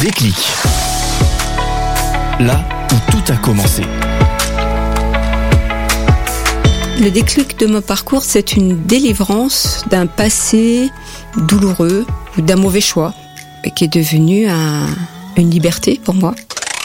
Déclic. Là où tout a commencé. Le déclic de mon parcours, c'est une délivrance d'un passé douloureux ou d'un mauvais choix, et qui est devenu une liberté pour moi.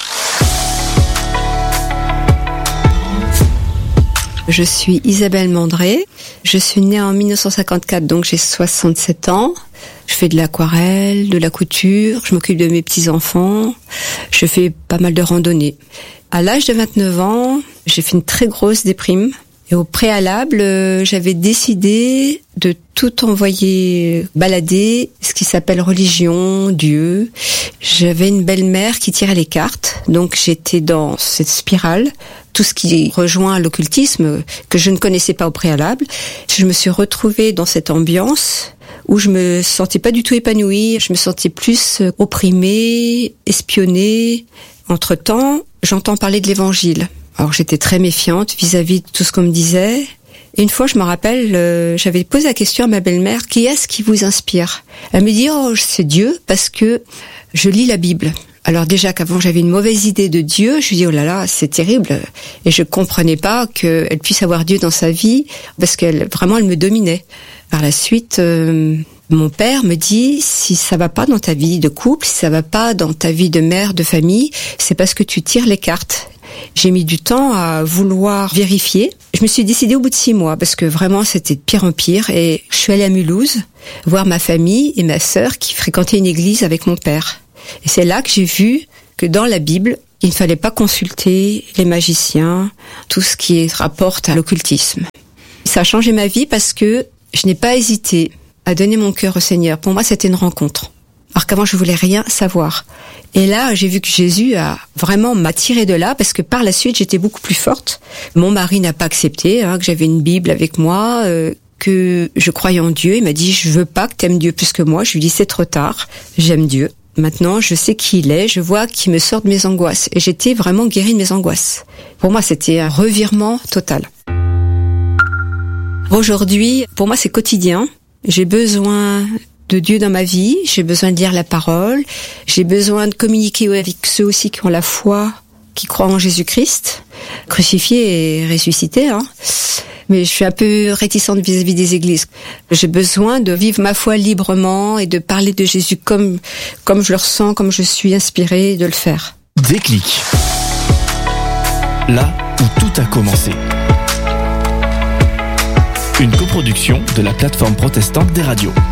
Je suis Isabelle Mandré, je suis née en 1954, donc j'ai 67 ans. Je fais de l'aquarelle, de la couture, je m'occupe de mes petits-enfants, je fais pas mal de randonnées. À l'âge de 29 ans, j'ai fait une très grosse déprime. Et au préalable, j'avais décidé de tout envoyer balader, ce qui s'appelle religion, Dieu. J'avais une belle-mère qui tirait les cartes, donc j'étais dans cette spirale. Tout ce qui rejoint l'occultisme, que je ne connaissais pas au préalable. Je me suis retrouvée dans cette ambiance où je me sentais pas du tout épanouie. Je me sentais plus opprimée, espionnée. Entre-temps, j'entends parler de l'évangile. Alors j'étais très méfiante vis-à-vis de tout ce qu'on me disait. Et une fois, je me rappelle, j'avais posé la question à ma belle-mère, qui est-ce qui vous inspire ? Elle me dit, c'est Dieu, parce que je lis la Bible. Alors déjà qu'avant j'avais une mauvaise idée de Dieu, je lui dis, oh là là, c'est terrible. Et je comprenais pas qu'elle puisse avoir Dieu dans sa vie, parce qu'elle me dominait. Par la suite, mon père me dit, si ça va pas dans ta vie de couple, si ça va pas dans ta vie de mère, de famille, c'est parce que tu tires les cartes. J'ai mis du temps à vouloir vérifier. Je me suis décidée au bout de 6 mois parce que vraiment c'était de pire en pire et je suis allée à Mulhouse voir ma famille et ma sœur qui fréquentaient une église avec mon père. Et c'est là que j'ai vu que dans la Bible, il ne fallait pas consulter les magiciens, tout ce qui rapporte à l'occultisme. Ça a changé ma vie parce que je n'ai pas hésité à donner mon cœur au Seigneur. Pour moi, c'était une rencontre. Alors qu'avant, je voulais rien savoir. Et là, j'ai vu que Jésus m'a tiré de là, parce que par la suite, j'étais beaucoup plus forte. Mon mari n'a pas accepté, que j'avais une Bible avec moi, que je croyais en Dieu. Il m'a dit, je veux pas que t'aimes Dieu plus que moi. Je lui dis, c'est trop tard, j'aime Dieu. Maintenant, je sais qui il est, je vois qu'il me sort de mes angoisses. Et j'étais vraiment guérie de mes angoisses. Pour moi, c'était un revirement total. Aujourd'hui, pour moi, c'est quotidien. J'ai besoin de Dieu dans ma vie, j'ai besoin de lire la parole, j'ai besoin de communiquer avec ceux aussi qui ont la foi, qui croient en Jésus-Christ, crucifié et ressuscité. Mais je suis un peu réticente vis-à-vis des églises. J'ai besoin de vivre ma foi librement et de parler de Jésus comme je le ressens, comme je suis inspirée de le faire. Déclic. Là où tout a commencé. Une coproduction de la plateforme protestante des radios.